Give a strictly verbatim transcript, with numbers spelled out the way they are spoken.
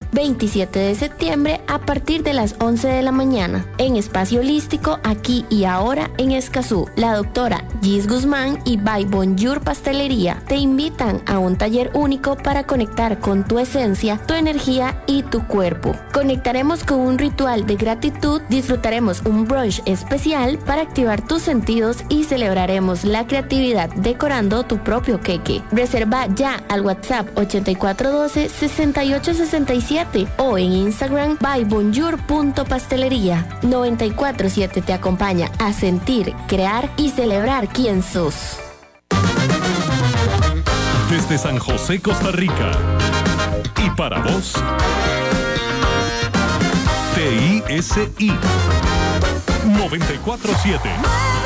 veintisiete de septiembre a partir de las once de la mañana, en Espacio Holístico, aquí y ahora en Escazú. La doctora Gis Guzmán y By Bonjour Pastelería te invitan a un taller único para conectar con tu esencia, tu energía y tu cuerpo. Conectaremos con un ritual de gratitud, disfrutaremos un brunch especial para activar tus sentidos y celebraremos la creatividad decorando tu propio queque. Reserva ya al WhatsApp ochenta y cuatro doce, sesenta y ocho sesenta y siete o en Instagram by bonjour punto pastelería. noventa y cuatro punto siete te acompaña a sentir, crear y celebrar quién sos. Desde San José, Costa Rica. Y para vos, T I S I noventa y cuatro punto siete.